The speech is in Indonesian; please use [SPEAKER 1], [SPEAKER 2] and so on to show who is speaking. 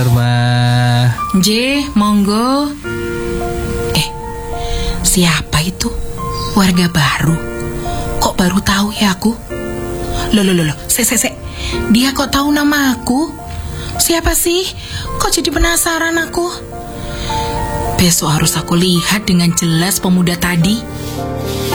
[SPEAKER 1] Rumah.
[SPEAKER 2] J, monggo. Siapa itu? Warga baru. Kok baru tahu ya aku? Loh. Sek. Dia kok tahu nama aku? Siapa sih? Kok jadi penasaran aku? Besok harus aku lihat dengan jelas pemuda tadi.